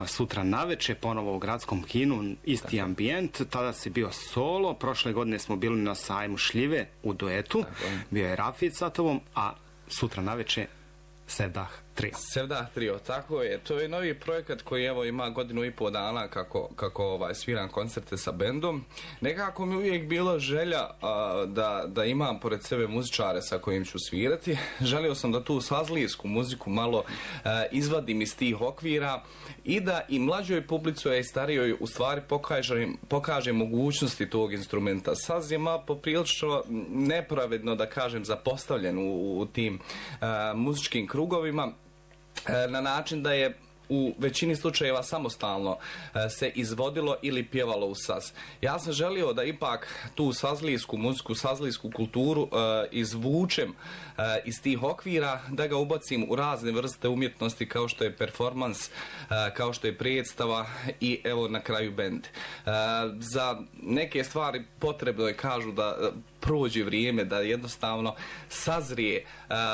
sutra naveče, ponovo u Gradskom kinu, isti ambijent, tada si bio solo, prošle godine smo bili na sajmu Šljive u duetu, bio je Rafid sa tobom, a sutra naveče Sevdah Trio. Sevdah Trio, tako je. To je novi projekat koji evo ima 1,5 dana kako sviram koncerte sa bendom. Nekako mi uvijek bilo želja da imam pored sebe muzičare sa kojim ću svirati. Želio sam da tu sazlijsku muziku malo izvadim iz tih okvira i da i mlađoj publici, a i starijoj u stvari pokažem mogućnosti tog instrumenta. Saz je malo poprilično nepravedno, da kažem, zapostavljen u tim muzičkim krugovima, na način da je u većini slučajeva samostalno se izvodilo ili pjevalo u saz. Ja sam želio da ipak tu sazlijsku muziku, sazlijsku kulturu izvučem iz tih okvira, da ga ubacim u razne vrste umjetnosti kao što je performans, kao što je predstava i evo na kraju bend. Za neke stvari potrebno je, kažu, da prođe vrijeme, da jednostavno sazrije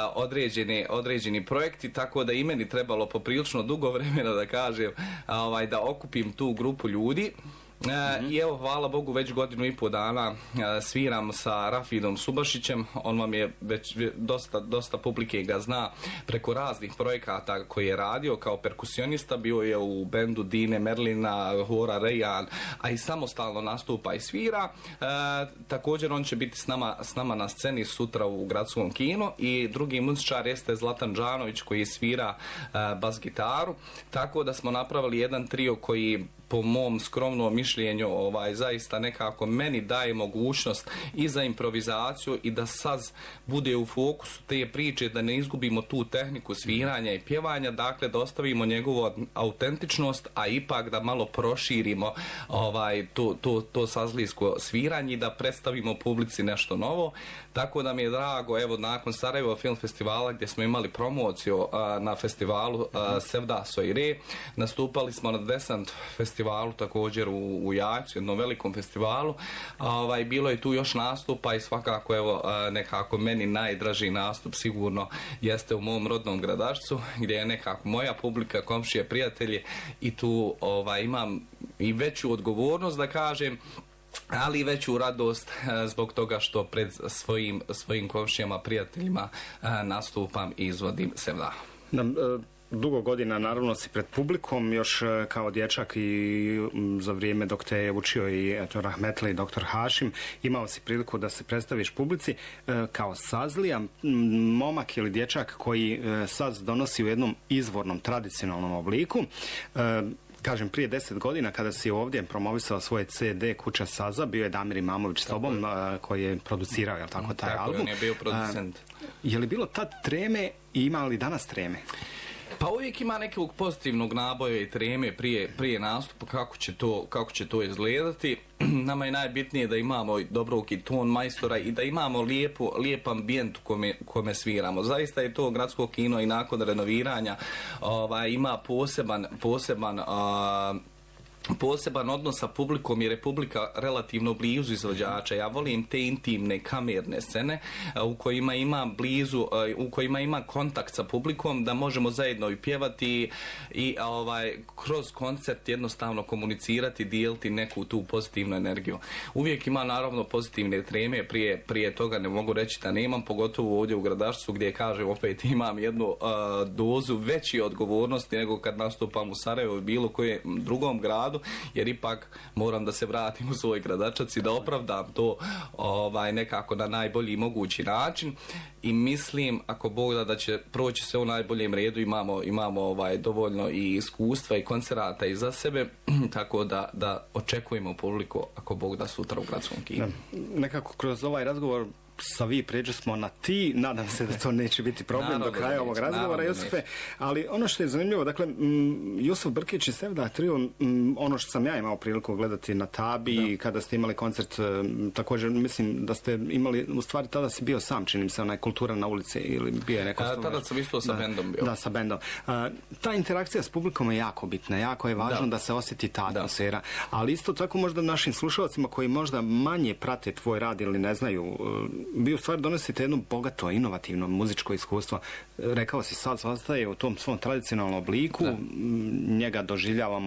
određeni projekti, tako da i meni trebalo poprilično dugo vremena, da kažem, da okupim tu grupu ljudi. I evo, hvala Bogu, već 1,5 dana sviram sa Rafidom Subašićem. On vam je već dosta publike ga zna preko raznih projekata koje je radio kao perkusionista. Bio je u bendu Dine Merlina, Hora Rejan, a i samostalno nastupa i svira. Također on će biti s nama na sceni sutra u Gradskom kinu, i drugi muzičar jeste Zlatan Đanović koji svira bas gitaru, tako da smo napravili jedan trio koji, po mom skromnom mišljenju, zaista nekako meni daje mogućnost i za improvizaciju i da saz bude u fokusu te priče, da ne izgubimo tu tehniku sviranja i pjevanja, dakle da ostavimo njegovu autentičnost, a ipak da malo proširimo to sazlijsko sviranje i da predstavimo publici nešto novo. Tako da mi je drago, evo, nakon Sarajevo Film Festivala gdje smo imali promociju na festivalu Sevdah Soire, nastupali smo na Desant festivalu također u Jajcu, jednom velikom festivalu. Bilo je tu još nastupa i svakako, evo, nekako meni najdraži nastup sigurno jeste u mom rodnom Gradačcu, gdje je nekako moja publika, komšije, prijatelji, i tu imam i veću odgovornost, da kažem, ali i veću radost zbog toga što pred svojim komšijama, prijateljima nastupam i izvodim Sevdah. Dugo godina naravno si pred publikom, još kao dječak i za vrijeme dok te je učio i rahmetli dr. Hašim, imao si priliku da se predstaviš publici kao sazlija, momak ili dječak koji saz donosi u jednom izvornom, tradicionalnom obliku. Kažem, prije 10 godina kada si ovdje promovisao svoje CD Kuća saza, bio je Damir Imamović s tobom koji je producirao, jel tako, taj album. On je bio producent. Je li bilo tad treme i ima li danas treme? Pa uvijek ima nekog pozitivnog naboja i treme prije nastupa, kako će to izgledati. Nama je najbitnije da imamo dobrog i ton majstora i da imamo lijep ambijent u kome sviramo. Zaista je to Gradsko kino i nakon renoviranja ima poseban odnos sa publikom, jer je publika relativno blizu izvođača. Ja volim te intimne kamerne scene u kojima ima kontakt sa publikom, da možemo zajedno i pjevati i kroz koncert jednostavno komunicirati, dijeliti neku tu pozitivnu energiju. Uvijek ima naravno pozitivne treme, prije toga ne mogu reći da nemam, pogotovo ovdje u Gradašcu, gdje, kažem, opet imam jednu dozu veće odgovornosti nego kad nastupam u Sarajevu i bilo kojem drugom gradu, jer ipak moram da se vratim u svoj Gradačac i da opravdam to nekako na najbolji mogući način, i mislim, ako Bog da će proći sve u najboljem redu. Imamo dovoljno i iskustva i koncerata iza sebe, tako da očekujemo publiku, ako Bog da, sutra u Gradskom kinu. Nekako kroz ovaj razgovor sa vi pređe smo na ti, nadam se da to neće biti problem do kraja ovog razgovora, Jusufe, ali ono što je zanimljivo, dakle, Jusuf Brkić i Sevdah Trio, ono što sam ja imao priliku gledati na Tabi, kada ste imali koncert, također mislim da ste imali, u stvari tada si bio sam, činim se, onaj Kultura na ulici, ili bio je neko... Tada sam isto sa bendom bio. Da, sa bendom. Ta interakcija s publikom je jako bitna, jako je važno da se osjeti ta atmosfera, ali isto tako možda našim slušalcima koji možda manje prate tvoj rad ili ne znaju vi u stvari donosite jedno bogato, inovativno muzičko iskustvo. Rekao si, sad ostaje u tom svom tradicionalnom obliku, njega doživljavamo